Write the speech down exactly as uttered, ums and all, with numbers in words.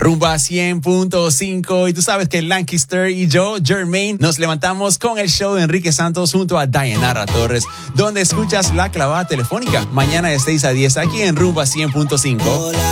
Rumba cien punto cinco. Y tú sabes que Lancaster y yo, Jermaine, nos levantamos con el show de Enrique Santos junto a Dayanara Torres, donde escuchas La Clavada Telefónica. Mañana de seis a diez aquí en Rumba cien punto cinco.